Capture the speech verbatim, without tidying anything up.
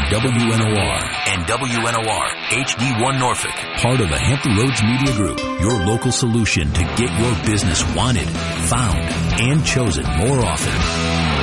W N O R and W N O R H D one Norfolk. Part of the Hampton Roads Media Group, your local solution to get your business wanted, found, and chosen more often.